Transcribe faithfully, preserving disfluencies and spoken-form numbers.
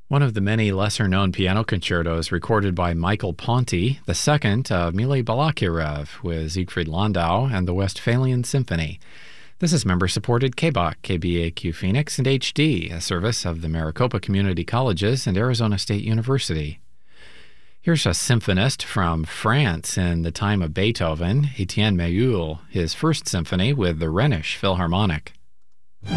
One of the many lesser-known piano concertos recorded by Michael Ponti, the second of Mile Balakirev with Siegfried Landau and the Westphalian Symphony. This is member-supported K B A Q, K B A Q Phoenix, and H D, a service of the Maricopa Community Colleges and Arizona State University. Here's a symphonist from France in the time of Beethoven, Etienne Méhul, his first symphony with the Rhenish Philharmonic.